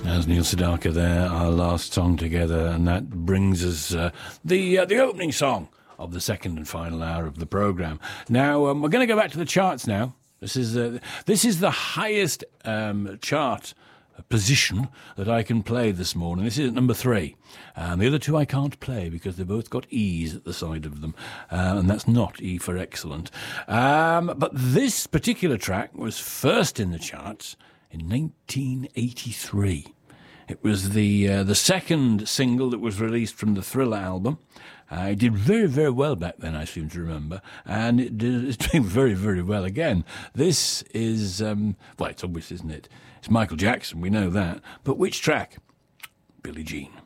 As Neil Sedaka there, our last song together, and that brings us the opening song of the second and final hour of the programme. Now, we're going to go back to the charts now. This is the highest chart position that I can play this morning. This is at number 3. The other two I can't play because they've both got E's at the side of them, and that's not E for excellent. But this particular track was first in the charts in 1983. It was the second single that was released from the Thriller album. It did very, very well back then, I seem to remember, and it's doing very, very well again. This is, it's obvious, isn't it? It's Michael Jackson, we know that. But which track? Billie Jean.